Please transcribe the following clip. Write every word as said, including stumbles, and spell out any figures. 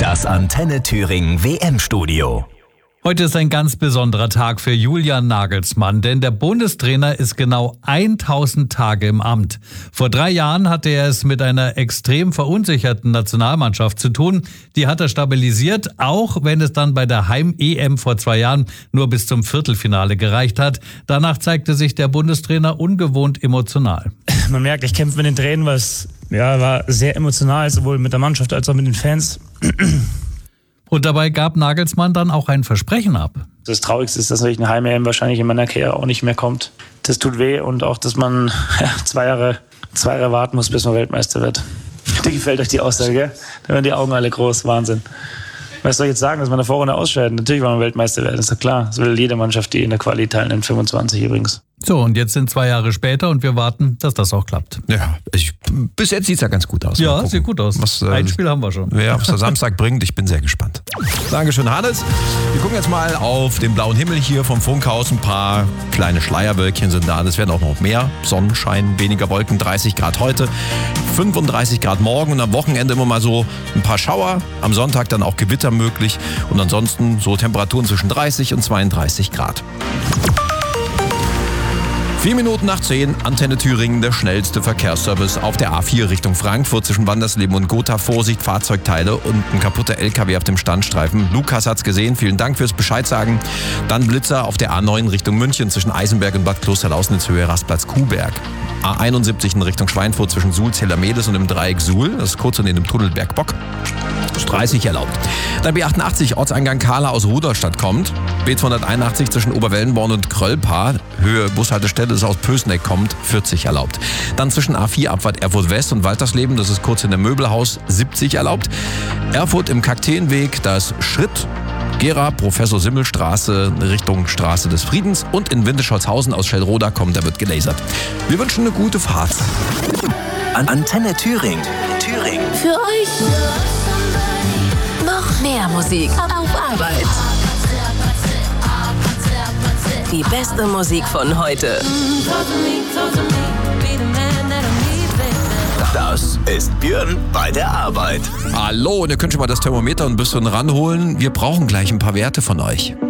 Das Antenne Thüringen W M-Studio. Heute ist ein ganz besonderer Tag für Julian Nagelsmann, denn der Bundestrainer ist genau tausend Tage im Amt. Vor drei Jahren hatte er es mit einer extrem verunsicherten Nationalmannschaft zu tun. Die hat er stabilisiert, auch wenn es dann bei der Heim-E M vor zwei Jahren nur bis zum Viertelfinale gereicht hat. Danach zeigte sich der Bundestrainer ungewohnt emotional. Man merkt, ich kämpfe mit den Tränen, weil es ja, war sehr emotional, sowohl mit der Mannschaft als auch mit den Fans. Und dabei gab Nagelsmann dann auch ein Versprechen ab. Das Traurigste ist, dass natürlich eine Heim-E M wahrscheinlich in meiner Karriere auch nicht mehr kommt. Das tut weh und auch, dass man ja, zwei Jahre, zwei Jahre warten muss, bis man Weltmeister wird. Dir gefällt euch die Aussage, gell? Da werden die Augen alle groß, Wahnsinn. Was soll ich jetzt sagen, dass man in der Vorrunde ausscheidet? Natürlich wollen wir Weltmeister werden, ist doch klar. Das will jede Mannschaft, die in der Quali teilnimmt, fünfundzwanzig übrigens. So, und jetzt sind zwei Jahre später und wir warten, dass das auch klappt. Ja, ich, bis jetzt sieht es ja ganz gut aus. Ja, sieht gut aus. Was, äh, Ein Spiel haben wir schon. Wer was der Samstag bringt, ich bin sehr gespannt. Dankeschön, Hannes. Wir gucken jetzt mal auf den blauen Himmel hier vom Funkhaus. Ein paar kleine Schleierwölkchen sind da. Es werden auch noch mehr. Sonnenschein, weniger Wolken, dreißig Grad heute, fünfunddreißig Grad morgen und am Wochenende immer mal so ein paar Schauer. Am Sonntag dann auch Gewitter möglich und ansonsten so Temperaturen zwischen dreißig und zweiunddreißig Grad. Vier Minuten nach zehn, Antenne Thüringen, der schnellste Verkehrsservice auf der A vier Richtung Frankfurt zwischen Wandersleben und Gotha. Vorsicht, Fahrzeugteile und ein kaputter L K W auf dem Standstreifen. Lukas hat's gesehen, vielen Dank fürs Bescheid sagen. Dann Blitzer auf der A neun Richtung München zwischen Eisenberg und Bad Klosterlausnitz-Höhe, Rastplatz Kuhberg. A einundsiebzig in Richtung Schweinfurt zwischen Suhl, Zellermedes und dem Dreieck Suhl. Das ist kurz unter dem Tunnel Bergbock. dreißig erlaubt. Dann B achtundachtzig, Ortsangang Kahla aus Rudolstadt kommt. B zweihunderteinundachtzig zwischen Oberwellenborn und Kröllpaar, Höhe Bushaltestelle, das aus Pößneck kommt, vierzig erlaubt. Dann zwischen A vier Abfahrt Erfurt West und Waltersleben, das ist kurz in dem Möbelhaus, siebzig erlaubt. Erfurt im Kakteenweg, das Schritt. Gera, Professor Simmelstraße Richtung Straße des Friedens und in Windischolzhausen aus Schellroda kommt, da wird gelasert. Wir wünschen eine gute Fahrt. An Antenne Thüringen. Thüringen. Für euch noch mehr Musik auf Arbeit. Die beste Musik von heute. Das ist Björn bei der Arbeit. Hallo, und ihr könnt schon mal das Thermometer ein bisschen ranholen. Wir brauchen gleich ein paar Werte von euch.